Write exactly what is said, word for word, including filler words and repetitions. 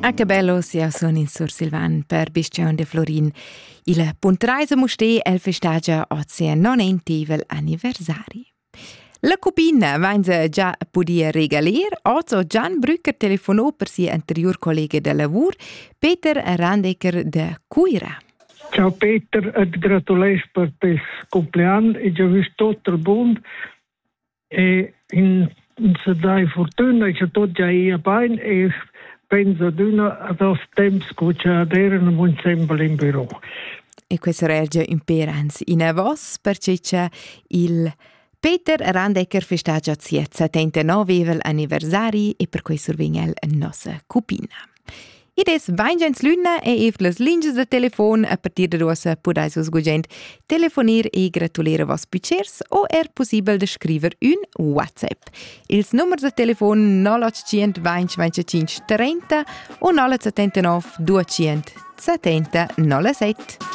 A che bello sia son in Sur Silvan per Biscion de Florin. Il puntreise musté el festagia ozia non entivel anniversari. La cupina vainza già podia regalir, ozo Gian Brücker telefonò per sia anterior collega de lavur, Peter Randecker de Cuira. Ciao Peter, et gratuleis per tes compleanno e già vis tot il bund e in, in se dai fortuna e già tot già ia bain e penso d'una ad os temps che già aderano un sempre in bureau. E questo regge un perans in a vos perché c'è il Peter Randecker festeggia il settantanove anniversari e per questo survegna la nostra cupina. Ed es vaingens luna e if les linges de telefon a partir de rosa podais us gugent telefonir e gratulere vos pitchers o er possibel de scriver un WhatsApp. Ils numers de telefon nol otto zero zero venticinque trenta o nol settantanove duecento settanta nol sette.